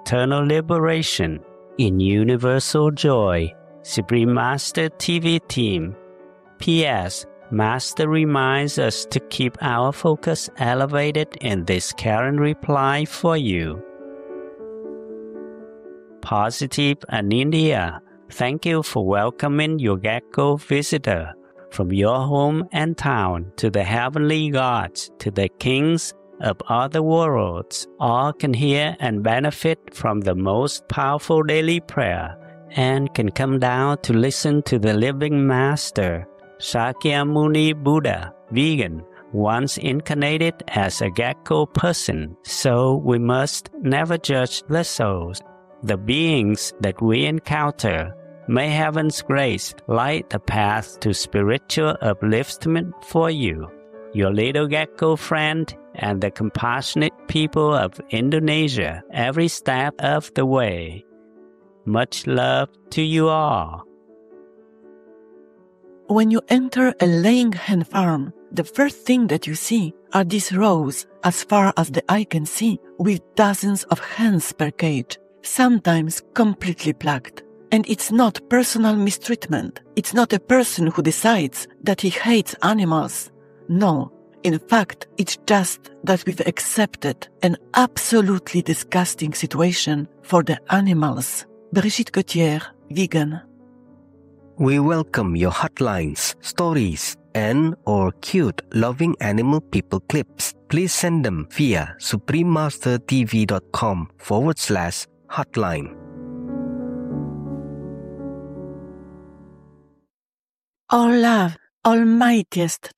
eternal liberation in universal joy. Supreme Master TV Team. P.S. Master reminds us to keep our focus elevated in this current reply for you. Positive and India. Thank you for welcoming your gecko visitor from your home and town to the heavenly gods, to the kings of other worlds. All can hear and benefit from the most powerful daily prayer and can come down to listen to the living Master, Shakyamuni Buddha, vegan, once incarnated as a gecko person. So we must never judge the souls, the beings that we encounter. May heaven's grace light the path to spiritual upliftment for you, your little gecko friend, and the compassionate people of Indonesia every step of the way. Much love to you all. When you enter a laying hen farm, the first thing that you see are these rows, as far as the eye can see, with dozens of hens per cage, sometimes completely plucked. And it's not personal mistreatment. It's not a person who decides that he hates animals. No, in fact, it's just that we've accepted an absolutely disgusting situation for the animals. Brigitte Gauthier, vegan. We welcome your hotlines, stories, and/or cute loving animal people clips. Please send them via suprememastertv.com/hotline. O love, almightiest,